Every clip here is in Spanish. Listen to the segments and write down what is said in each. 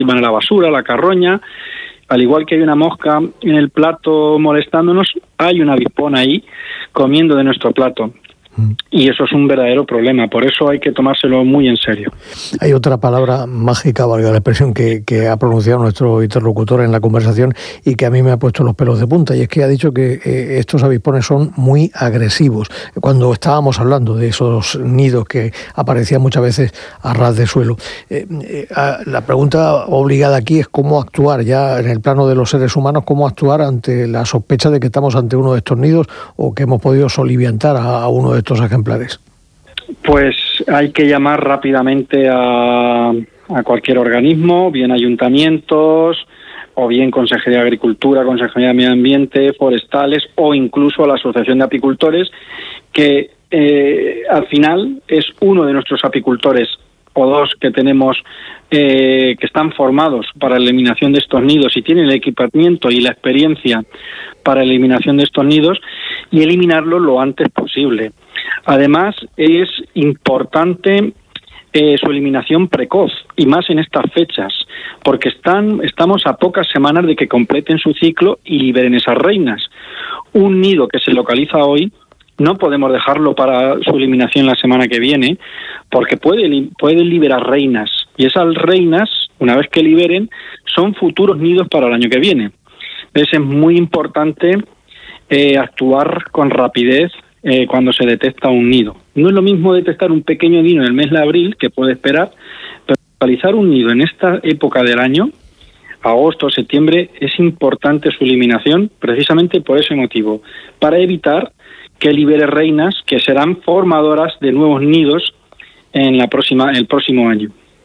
van a la basura, a la carroña. Al igual que hay una mosca en el plato molestándonos, hay un avispón ahí comiendo de nuestro plato. Y eso es un verdadero problema, por eso hay que tomárselo muy en serio. Hay otra palabra mágica, valga la expresión, que ha pronunciado nuestro interlocutor en la conversación y que a mí me ha puesto los pelos de punta, y es que ha dicho que estos avispones son muy agresivos. Cuando estábamos hablando de esos nidos que aparecían muchas veces a ras de suelo, la pregunta obligada aquí es cómo actuar ya en el plano de los seres humanos, cómo actuar ante la sospecha de que estamos ante uno de estos nidos o que hemos podido soliviantar a uno de estos ejemplares. Pues hay que llamar rápidamente a cualquier organismo, bien ayuntamientos, o bien Consejería de Agricultura, Consejería de Medio Ambiente, Forestales, o incluso a la Asociación de Apicultores, que al final es uno de nuestros apicultores o dos que tenemos que están formados para la eliminación de estos nidos y tienen el equipamiento y la experiencia para la eliminación de estos nidos y eliminarlos lo antes posible. Además, es importante su eliminación precoz, y más en estas fechas, porque estamos a pocas semanas de que completen su ciclo y liberen esas reinas. Un nido que se localiza hoy no podemos dejarlo para su eliminación la semana que viene, porque puede liberar reinas, y esas reinas, una vez que liberen, son futuros nidos para el año que viene. Entonces es muy importante actuar con rapidez cuando se detecta un nido. No es lo mismo detectar un pequeño nido en el mes de abril, que puede esperar, pero localizar un nido en esta época del año, agosto, septiembre, es importante su eliminación precisamente por ese motivo, para evitar que libere reinas que serán formadoras de nuevos nidos en el próximo año.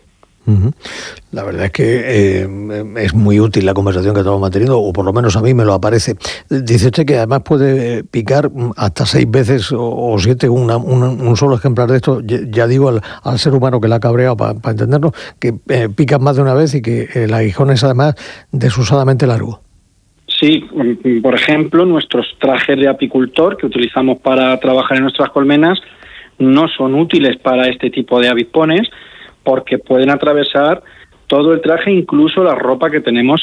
La verdad es que es muy útil la conversación que estamos manteniendo, o por lo menos a mí me lo aparece. Dice usted que además puede picar hasta 6 veces o 7 un solo ejemplar de esto. Ya digo al ser humano que la ha cabreado, para entenderlo, que pican más de una vez y que el aguijón es además desusadamente largo. Sí, por ejemplo, nuestros trajes de apicultor que utilizamos para trabajar en nuestras colmenas no son útiles para este tipo de avispones, porque pueden atravesar todo el traje, incluso la ropa que tenemos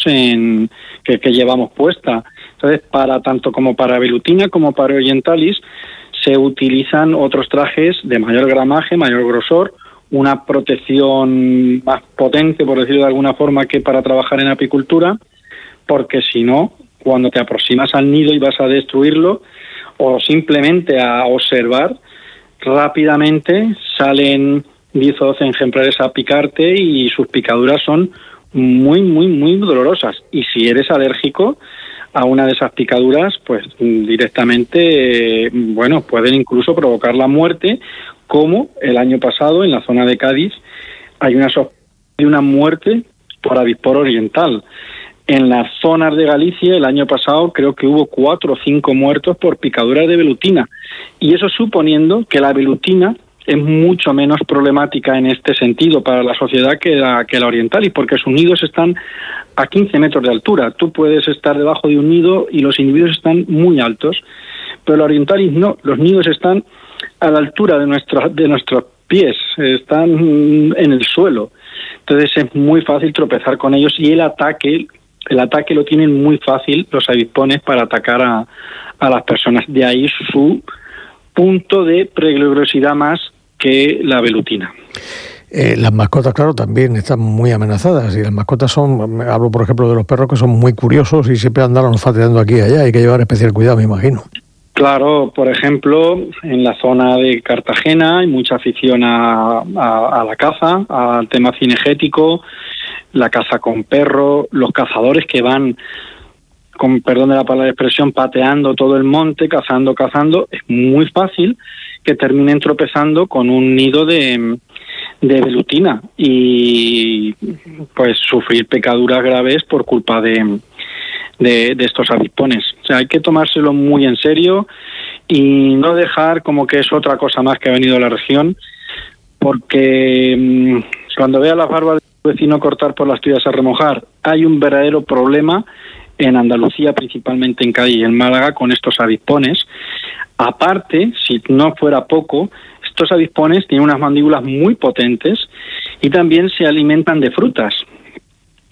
que llevamos puesta. Entonces, tanto como para velutina como para orientalis, se utilizan otros trajes de mayor gramaje, mayor grosor, una protección más potente, por decirlo de alguna forma, que para trabajar en apicultura, porque si no, cuando te aproximas al nido y vas a destruirlo, o simplemente a observar, rápidamente salen 10 o 12 ejemplares a picarte y sus picaduras son muy, muy, muy dolorosas. Y si eres alérgico a una de esas picaduras, pues directamente, pueden incluso provocar la muerte, como el año pasado en la zona de Cádiz hay una muerte por avispor oriental. En las zonas de Galicia el año pasado creo que hubo 4 o 5 muertos por picaduras de velutina. Y eso suponiendo que la velutina es mucho menos problemática en este sentido para la sociedad que la orientalis, porque sus nidos están a 15 metros de altura. Tú puedes estar debajo de un nido y los individuos están muy altos, pero la orientalis no, los nidos están a la altura de nuestros pies, están en el suelo. Entonces es muy fácil tropezar con ellos y el ataque lo tienen muy fácil los avispones para atacar a las personas. De ahí su punto de peligrosidad más que la velutina. Las mascotas, claro, también están muy amenazadas, y las mascotas hablo por ejemplo de los perros, que son muy curiosos y siempre andan olfateando aquí y allá. Hay que llevar especial cuidado, me imagino. Claro, por ejemplo, en la zona de Cartagena hay mucha afición a la caza, al tema cinegético, la caza con perro, los cazadores que van, con perdón de la palabra de expresión, pateando todo el monte, cazando, es muy fácil que terminen tropezando con un nido de velutina y pues sufrir picaduras graves por culpa de estos avispones. O sea, hay que tomárselo muy en serio y no dejar como que es otra cosa más que ha venido a la región, porque cuando vea las barbas del vecino cortar por las tuyas a remojar, hay un verdadero problema en Andalucía, principalmente en Cádiz y en Málaga, con estos avispones. Aparte, si no fuera poco, estos avispones tienen unas mandíbulas muy potentes y también se alimentan de frutas.